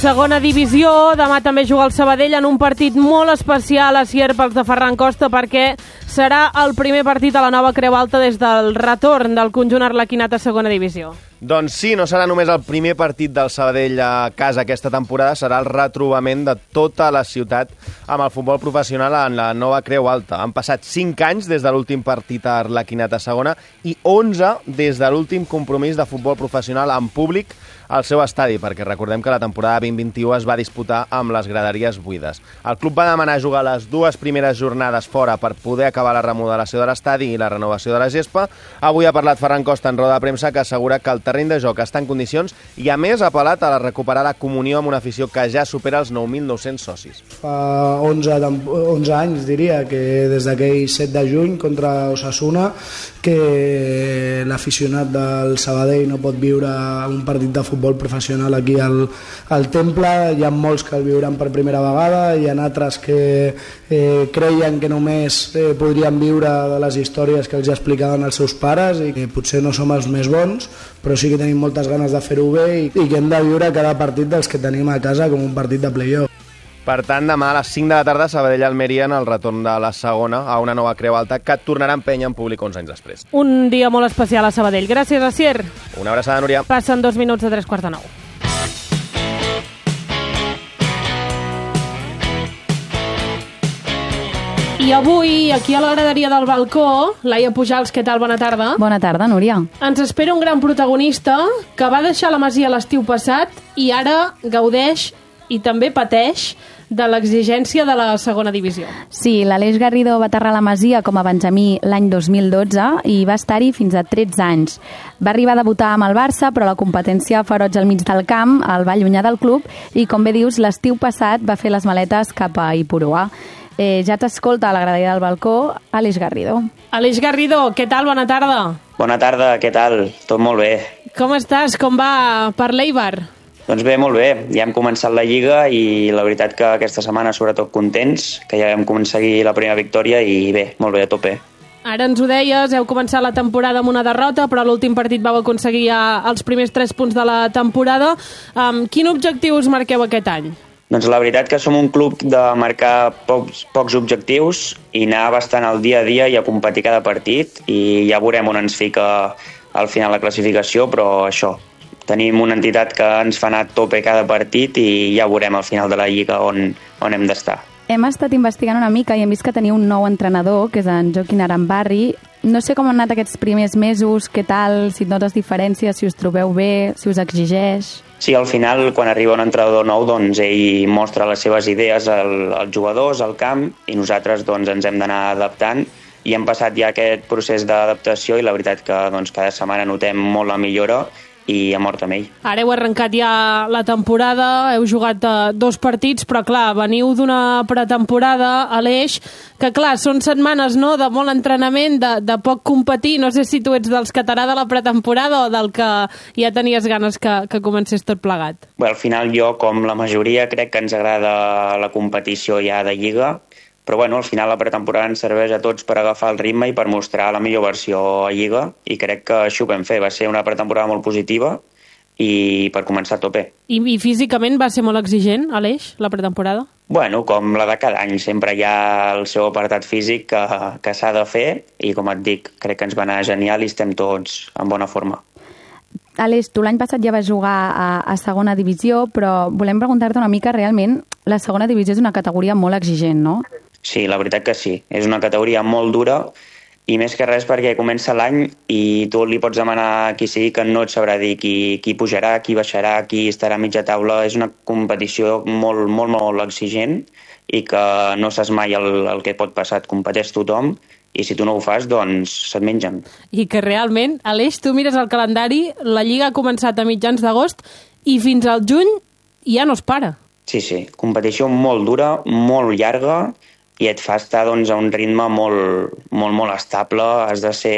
segona divisió. Demà també juga el Sabadell en un partit molt especial a Sierp pels de Ferran Costa, perquè serà el primer partit a la nova Creu Alta des del retorn del conjunt arlequinat a segona divisió. Doncs sí, no serà només el primer partit del Sabadell a casa aquesta temporada, serà el retrobament de tota la ciutat amb el futbol professional en la nova Creu Alta. Han passat 5 anys des de l'últim partit a arlequinat a segona i 11 des de l'últim compromís de futbol professional en públic al seu estadi, perquè recordem que la temporada 2021 es va disputar amb les graderies buides. El club va demanar jugar les 2 primeres jornades fora per poder acabar la remodelació de l'estadi i la renovació de la gespa. Avui ha parlat Ferran Costa en roda de premsa, que assegura que el terreny de joc està en condicions i, a més, ha apel·lat a recuperar la comunió amb una afició que ja supera els 9.900 socis. Fa 11 anys, diria, que des d'aquell 7 de juny contra Osasuna, que l'aficionat del Sabadell no pot viure un partit de futbol professional aquí al Temple. Hi ha molts que el viuran per primera vegada, hi ha altres que creien que només podrien viure de les històries que els explicaven els seus pares i que potser no som els més bons, però sí que tenim moltes ganes de fer-ho bé i que hem de viure cada partit dels que tenim a casa com un partit de play-off. Per tant, demà a les 5 de la tarda, Sabadell-Almeria en el retorn de la segona a una nova Creu Alta que tornarà a empènyer en públic 11 anys després. Un dia molt especial a Sabadell. Gràcies, Asier. Una abraçada, Núria. Passen 2 minuts de 3:45. I avui, aquí a la graderia del balcó, Laia Pujals, què tal? Bona tarda. Bona tarda, Núria. Ens espera un gran protagonista que va deixar la Masia l'estiu passat i ara gaudeix i també pateix de l'exigència de la segona divisió. Sí, l'Aleix Garrido va aterrar a la Masia com a benjamí l'any 2012 i va estar-hi fins a 13 anys. Va arribar a debutar amb el Barça, però la competència feroig al mig del camp el va allunyar del club i, com bé dius, l'estiu passat va fer les maletes cap a Ipurua. Ja t'escolta a la graderia del balcó Aleix Garrido. Aleix Garrido, què tal? Bona tarda. Bona tarda, què tal? Tot molt bé. Com estàs? Com va per l'Eibar? Doncs bé, molt bé. Ja hem començat la Lliga i la veritat que aquesta setmana sobretot contents, que ja hem aconseguit la primera victòria i bé, molt bé, a tope. Ara ens ho deies, heu començat la temporada amb una derrota, però a l'últim partit vau aconseguir els primers 3 punts de la temporada. Quin objectiu us marqueu aquest any? Doncs la veritat que som un club de marcar pocs objectius i anar bastant al dia a dia i a competir cada partit i ja veurem on ens fica al final la classificació, però això, tenim una entitat que ens fa anar a tope cada partit i ja veurem al final de la Lliga on hem d'estar. Hem estat investigant una mica i hem vist que teniu un nou entrenador, que és en Joaquín Arambarri. No sé com han anat aquests primers mesos, què tal, si et notes diferències, si us trobeu bé, si us exigeix... Sí, al final, quan arriba un entrenador nou, doncs ell mostra les seves idees als jugadors, al camp, i nosaltres doncs, ens hem d'anar adaptant. I hem passat ja aquest procés d'adaptació i la veritat que doncs, cada setmana notem molt la millora i a mort amb ell. Ara heu arrencat ja la temporada, heu jugat 2 partits, però clar, veniu d'una pretemporada a l'Eix, que clar, són setmanes no, de molt entrenament, de poc competir. No sé si tu ets dels que t'agrada la pretemporada o del que ja tenies ganes que comencés tot plegat. Bé, al final jo, com la majoria, crec que ens agrada la competició ja de Lliga, però bueno, al final la pretemporada ens serveix a tots per agafar el ritme i per mostrar la millor versió a Lliga i crec que això ho vam fer. Va ser una pretemporada molt positiva i per començar a tope. I físicament va ser molt exigent, Aleix, la pretemporada? Bueno, com la de cada any, sempre hi ha el seu apartat físic que s'ha de fer i com et dic, crec que ens va anar genial i estem tots en bona forma. Aleix, tu l'any passat ja vas jugar a segona divisió, però volem preguntar-te una mica, realment, la segona divisió és una categoria molt exigent, no? Sí, la veritat que sí. És una categoria molt dura i més que res perquè comença l'any i tu li pots demanar a qui sigui que no et sabrà dir qui pujarà, qui baixarà, qui estarà a mitja taula. És una competició molt, molt, molt exigent i que no saps mai el que pot passar. Et competeix tothom i si tu no ho fas, doncs se't mengen. I que realment, Aleix, tu mires el calendari, la Lliga ha començat a mitjans d'agost i fins al juny ja no es para. Sí, competició molt dura, molt llarga i et fa estar doncs, a un ritme molt, molt, molt estable. Has de ser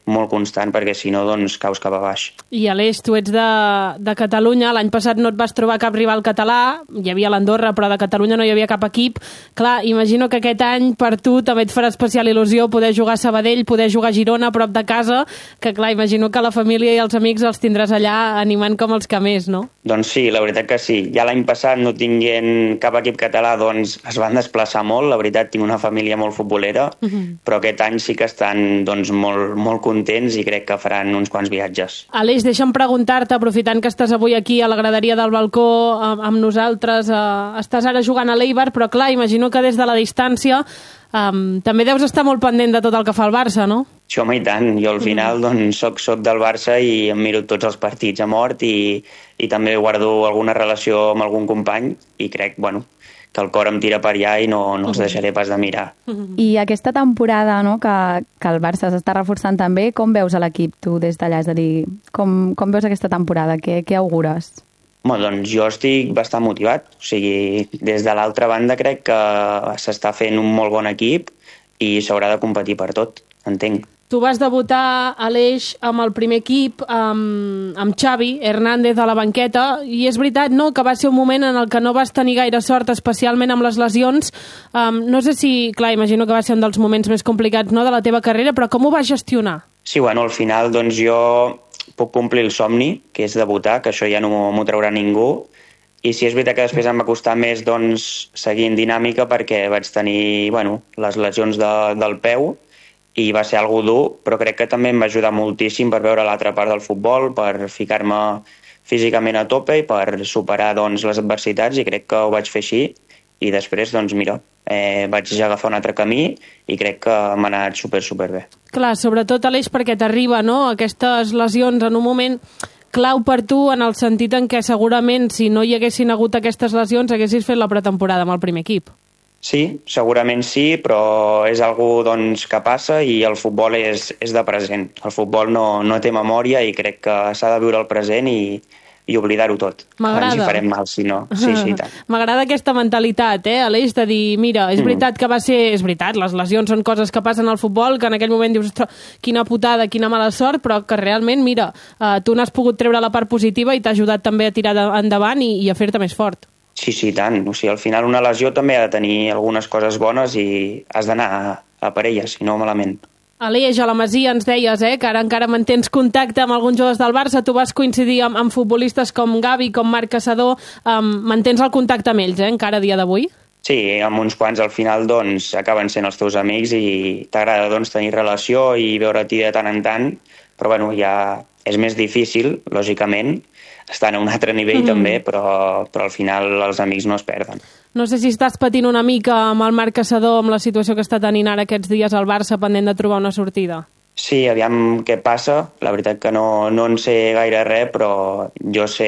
molt constant, perquè si no, doncs caus cap a baix. I Aleix, tu ets de Catalunya, l'any passat no et vas trobar cap rival català, hi havia l'Andorra, però de Catalunya no hi havia cap equip. Clar, imagino que aquest any per tu també et farà especial il·lusió poder jugar a Sabadell, poder jugar a Girona, a prop de casa, que clar, imagino que la família i els amics els tindràs allà animant com els que més, no? Doncs sí, la veritat que sí. Ja l'any passat, no tinguent cap equip català, doncs es van desplaçar molt. La veritat, tinc una família molt futbolera, però aquest any sí que estan doncs, molt contents i crec que faran uns quants viatges. Aleix, deixa'm preguntar-te, aprofitant que estàs avui aquí a la graderia del balcó amb nosaltres, estàs ara jugant a l'Eibar, però clar, imagino que des de la distància també deus estar molt pendent de tot el que fa el Barça, no? Sí, home, i tant. Jo al final doncs, soc del Barça i em miro tots els partits a mort i també guardo alguna relació amb algun company i crec, que el cor em tira per allà i no els deixaré pas de mirar. I aquesta temporada, no, que el Barça s'està reforçant també, com veus a l'equip tu des d'allà? És a dir, com veus aquesta temporada? Què augures? Doncs jo estic bastant motivat. O sigui, des de l'altra banda crec que s'està fent un molt bon equip i s'haurà de competir per tot, entenc. Tu vas debutar, Aleix, amb el primer equip, amb Xavi Hernández a la banqueta, i és veritat, no?, que va ser un moment en el que no vas tenir gaire sort, especialment amb les lesions. No sé si, clar, imagino que va ser un dels moments més complicats, no?, de la teva carrera, però com ho vas gestionar? Sí, al final, doncs jo puc complir el somni, que és debutar, que això ja no m'ho traurà ningú, i sí, és veritat que després em va costar més doncs, seguir en dinàmica perquè vaig tenir les lesions del peu i va ser algo dur, però crec que també em va ajudar moltíssim per veure l'altra part del futbol, per ficar-me físicament a tope i per superar doncs, les adversitats, i crec que ho vaig fer així. I després, doncs mira, vaig agafar un altre camí i crec que m'ha anat superbé. Clar, sobretot, Aleix, perquè t'arriba, no?, aquestes lesions en un moment clau per tu, en el sentit en què segurament si no hi haguessin hagut aquestes lesions haguessis fet la pretemporada amb el primer equip. Sí, segurament sí, però és algo doncs, que passa i el futbol és de present. El futbol no té memòria i crec que s'ha de viure el present i oblidar-ho tot. M'agrada. Ens hi farem mal, si no. Sí, tant. M'agrada aquesta mentalitat, Aleix, de dir, mira, és veritat que va ser... És veritat, les lesions són coses que passen al futbol, que en aquell moment dius, quina putada, quina mala sort, però que realment, mira, tu n'has pogut treure la part positiva i t'ha ajudat també a tirar endavant i a fer-te més fort. Sí, tant. O sigui, al final una lesió també ha de tenir algunes coses bones i has d'anar a per elles, si no malament. Aleix, a la Masia ens deies que ara encara mantens contacte amb alguns jugadors del Barça, tu vas coincidir amb futbolistes com Gavi, com Marc Caçador, mantens el contacte amb ells, encara a dia d'avui? Sí, amb uns quants al final doncs, acaben sent els teus amics i t'agrada doncs, tenir relació i veure-t'hi de tant en tant, però ja és més difícil, lògicament, estan a un altre nivell també, però al final els amics no es perden. No sé si estàs patint una mica amb el Marc Caçador, amb la situació que està tenint ara aquests dies al Barça, pendent de trobar una sortida. Sí, aviam què passa. La veritat que no en sé gaire res, però jo sé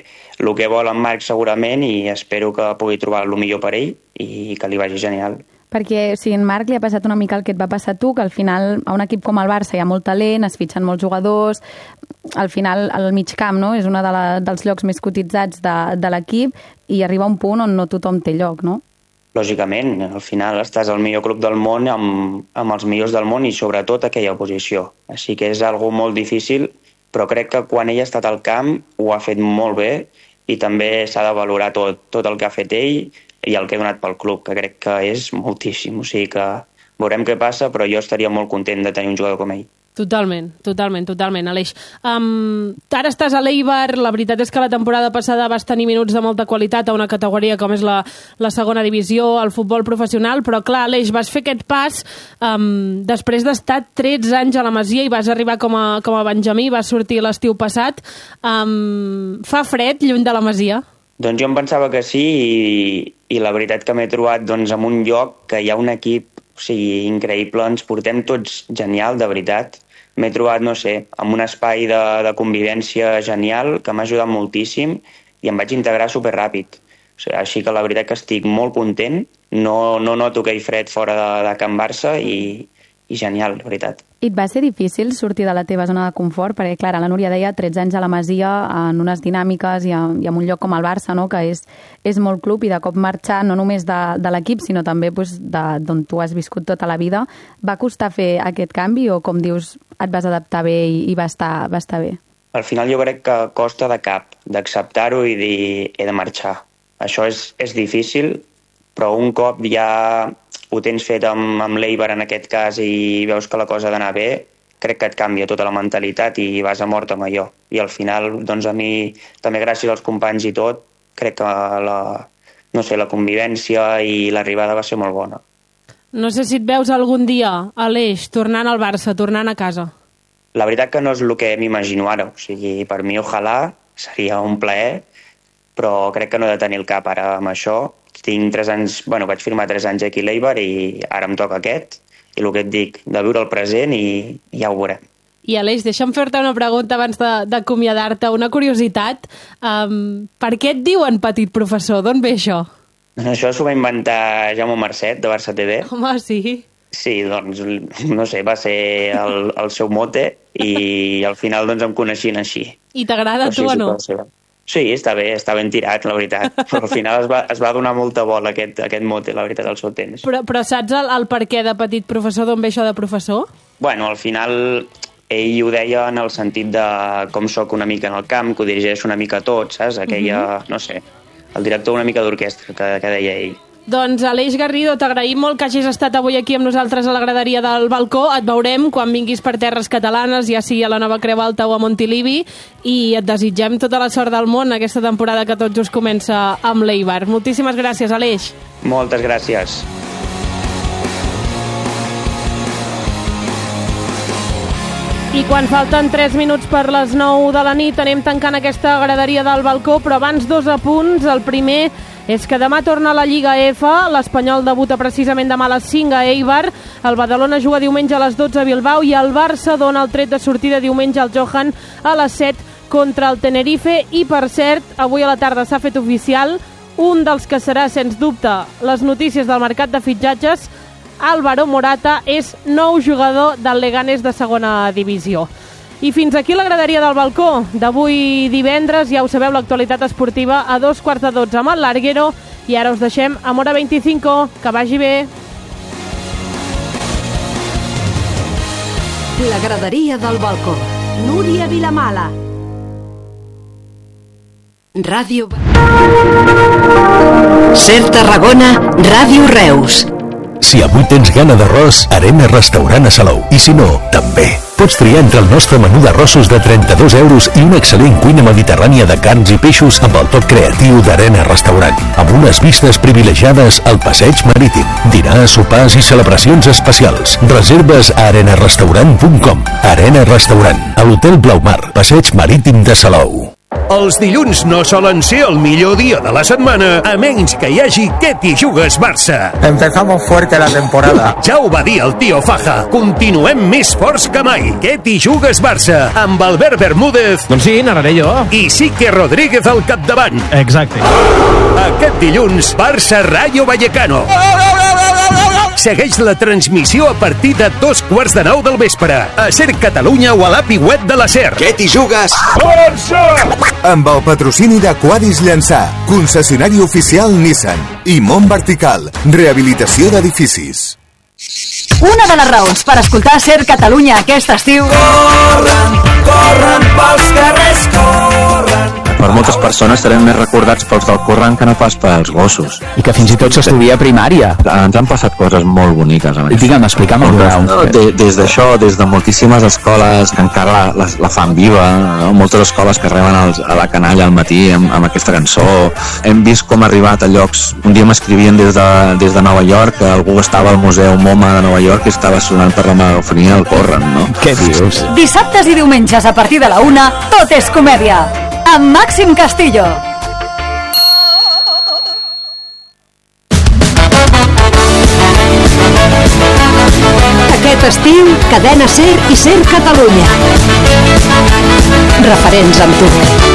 el que vol en Marc segurament i espero que pugui trobar el millor per ell i que li vagi genial. Perquè si en Marc li ha passat una mica el que et va passar a tu, que al final a un equip com el Barça hi ha molt talent, es fitxen molts jugadors, al final el mig camp no? És un dels llocs més cotitzats de l'equip i arriba un punt on no tothom té lloc, no? Lògicament, al final estàs al millor club del món amb els millors del món i sobretot aquella posició. Així que és algo molt difícil, però crec que quan ell ha estat al camp ho ha fet molt bé i també s'ha de valorar tot el que ha fet ell i el que ha donat pel club, que crec que és moltíssim. O sigui que veurem què passa, però jo estaria molt content de tenir un jugador com ell. Totalment, Aleix. Ara estàs a l'Eibar, la veritat és que la temporada passada vas tenir minuts de molta qualitat a una categoria com és la segona divisió, el futbol professional, però clar, Aleix, vas fer aquest pas després d'estar 13 anys a la Masia i vas arribar com a benjamí, vas sortir l'estiu passat. Fa fred lluny de la Masia? Doncs jo em pensava que sí i la veritat que m'he trobat doncs, en un lloc que hi ha un equip increïble, ens portem tots genial, de veritat. M'he trobat, no sé, en un espai de convivència genial que m'ha ajudat moltíssim i em vaig integrar superràpid. O sigui, així que la veritat que estic molt content, no noto aquell fred fora de Can Barça i genial, la veritat. I et va ser difícil sortir de la teva zona de confort? Perquè, clar, la Núria deia 13 anys a la Masia, en unes dinàmiques i en un lloc com el Barça, no?, que és molt club, i de cop marxar no només de l'equip, sinó també d'on tu has viscut tota la vida. Va costar fer aquest canvi o, com dius, et vas adaptar bé i va estar bé? Al final jo crec que costa de cap d'acceptar-ho i dir he de marxar. Això és difícil, però un cop ja ho tens fet amb l'Eibar en aquest cas i veus que la cosa ha d'anar bé, crec que et canvia tota la mentalitat i vas a mort amb allò. I al final, doncs a mi, també gràcies als companys i tot, crec que la convivència i l'arribada va ser molt bona. No sé si et veus algun dia, Aleix, tornant al Barça, tornant a casa. La veritat que no és el que m'imagino ara. O sigui, per mi, ojalà, seria un plaer, però crec que no he de tenir el cap ara amb això. Tinc 3 anys, vaig firmar 3 anys aquí a l'Eibar i ara em toca aquest. I el que et dic, de viure el present i ja ho veurem. I Aleix, deixa'm fer-te una pregunta abans d'acomiadar-te, una curiositat. Per què et diuen petit professor? D'on ve això? Això s'ho va inventar Jaume Marcet, de Barça TV. Home, sí. Sí, doncs, no sé, va ser el seu mote i al final doncs em coneixien així. I t'agrada a tu o no? Sí, està bé, està ben tirat, la veritat. Però al final es va donar molta bola aquest mote, la veritat, al seu temps. Però saps el per què de petit professor, d'on ve això de professor? Al final ell ho deia en el sentit de com sóc una mica en el camp, que ho dirigeix una mica a tot, saps? Aquella, no sé, el director una mica d'orquestra que deia ell. Doncs, Aleix Garrido, t'agraïm molt que hagis estat avui aquí amb nosaltres a la graderia del balcó. Et veurem quan vinguis per terres catalanes, ja sigui a la Nova Creu Alta o a Montilivi, i et desitgem tota la sort del món aquesta temporada que tot just comença amb l'Eibar. Moltíssimes gràcies, Aleix. Moltes gràcies. I quan falten 3 minuts per les 9 de la nit anem tancant aquesta graderia del balcó, però abans 2 apunts. El primer és que demà torna a la Lliga F, l'Espanyol debuta precisament demà a les 5 a Eibar, el Badalona juga diumenge a les 12 a Bilbao i el Barça dona el tret de sortida diumenge al Johan a les 7 contra el Tenerife. I per cert, avui a la tarda s'ha fet oficial un dels que serà, sens dubte, les notícies del mercat de fitxatges. Álvaro Morata és nou jugador del Leganés de segona divisió. I fins aquí la graderia del balcó d'avui divendres. Ja ho sabeu, l'actualitat esportiva a 11:45 amb el Larguero. I ara us deixem amb Hora 25. Que vagi bé. La graderia del balcó. Núria Vilamala. Ràdio Ser Tarragona, Ràdio Reus. Si avui tens gana d'arròs, Arena Restaurant a Salou. I si no, també. Pots triar entre el nostre menú d'arrossos de 32 euros i una excel·lent cuina mediterrània de carns i peixos amb el toc creatiu d'Arena Restaurant, amb unes vistes privilegiades al passeig marítim, dinars, sopars i celebracions especials. Reserves a arenarestaurant.com. Arena Restaurant, a l'Hotel Blaumar, passeig marítim de Salou. Els dilluns no solen ser el millor dia de la setmana, a menys que hi hagi Què t'hi jugues Barça. Empezamos fuerte la temporada. Ja ho va dir el tio Faja. Continuem més forts que mai. Què t'hi jugues Barça, amb Albert Bermúdez. Doncs sí, narraré jo. I Sique Rodríguez al capdavant. Exacte. Aquest dilluns, Barça Rayo Vallecano. Segueix la transmissió a partir de 8:15 del vespre. A Ser Catalunya o a l'API web de la Ser. Què t'hi jugues? Barça! Amb el patrocini de Quadis Llançà, concessionari oficial Nissan i Mont Vertical, rehabilitació d'edificis. Una de les raons per escoltar Ser Catalunya aquest estiu... Corren pels carrers, corren. Per moltes persones serem més recordats pels del corren que no pas pels gossos. I que fins i tot s'estudia a primària. Ens han passat coses molt boniques. Digue'm, explica'm alguna. Des d'això, des de moltíssimes escoles que encara la fan viva, no? Moltes escoles que reben a la canalla al matí amb aquesta cançó. Hem vist com ha arribat a llocs... Un dia m'escrivien des de Nova York, que algú estava al Museu MoMA de Nova York i estava sonant per la megafonia del corren, no? Què dius? Dissabtes i diumenges a partir de la 1, tot és comèdia. Amb Màxim Castillo. Aquest estiu, Cadena Ser i Ser Catalunya. Referents amb tu.